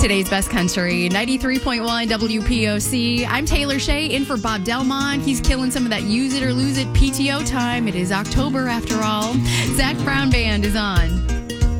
Today's Best Country, 93.1 WPOC. I'm Taylor Shea, in for Bob Delmont. He's killing some of that use it or lose it PTO time. It is October after all. Zach Brown Band is on.